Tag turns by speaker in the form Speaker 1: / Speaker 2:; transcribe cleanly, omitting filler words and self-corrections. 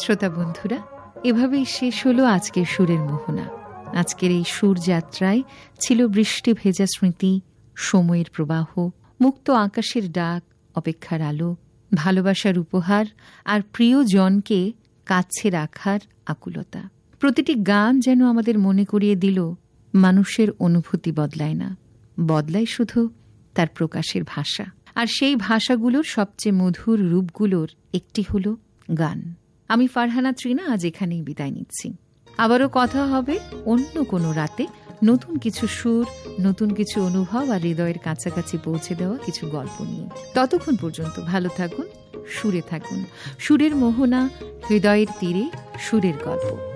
Speaker 1: শ্রোতা বন্ধুরা, এভাবেই শেষ হলো আজকের সুরের মোহনা। আজকের এই সুর যাত্রায় ছিল বৃষ্টি ভেজা স্মৃতি, সময়ের প্রবাহ, মুক্ত আকাশের ডাক, অপেক্ষার আলো, ভালোবাসার উপহার আর প্রিয়জনকে কাছে রাখার আকুলতা। প্রতিটি গান যেন আমাদের মনে করিয়ে দিল মানুষের অনুভূতি বদলায় না, বদলায় শুধু তার প্রকাশের ভাষা। আর সেই ভাষাগুলোর সবচেয়ে মধুর রূপগুলোর একটি হলো গান। আমি ফারহানা ত্রিনা আজ এখানেই বিদায় নিচ্ছি। আবারও কথা হবে অন্য কোনো রাতে, নতুন কিছু সুর, নতুন কিছু অনুভব আর হৃদয়ের কাছাকাছি পৌঁছে দেওয়া কিছু গল্প নিয়ে। ততক্ষণ পর্যন্ত ভালো থাকুন, সুরে থাকুন। সুরের মোহনা, হৃদয়ের তীরে সুরের গল্প।